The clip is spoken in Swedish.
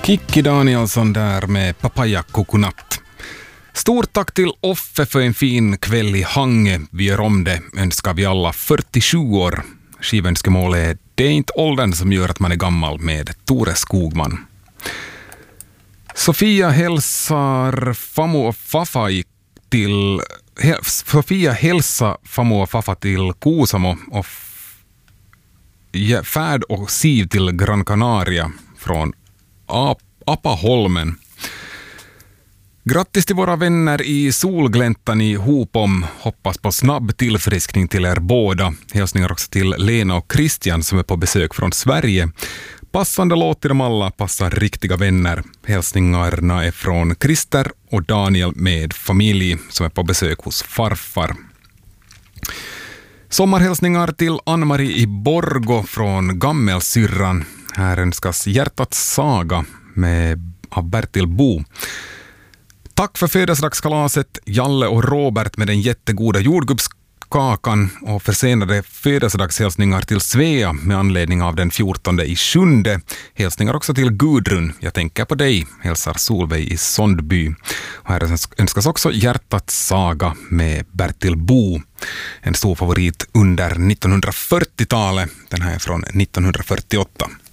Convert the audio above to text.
Kikki Danielsson där med Papaya Coconut. Stort tack till Offe för en fin kväll i Hange. Vi gör om det, önskar vi alla 47 år. Skivönskemål är Det är inte åldern som gör att man är gammal med Tore Skogman. Sofia hälsar Famo och Fafa till Kuusamo och Färd och Siv till Gran Canaria från Apaholmen. Grattis till våra vänner i Solgläntan i Hopom. Hoppas på snabb tillfriskning till er båda. Hälsningar också till Lena och Christian som är på besök från Sverige. Passande låt till dem alla, passar riktiga vänner. Hälsningarna är från Christer och Daniel med familj som är på besök hos farfar. Sommarhälsningar till Ann-Marie i Borgo från Gammelsyrran. Här önskas Hjärtats saga av Bertil Bo. Tack för födelsedagskalaset Jalle och Robert med den jättegoda jordgubbskakan och försenade födelsedagshälsningar till Svea med anledning av den 14/7. Hälsningar också till Gudrun. Jag tänker på dig, hälsar Solveig i Sondby. Och här önskas också Hjärtats saga med Bertil Bo. En stor favorit under 1940-talet. Den här är från 1948.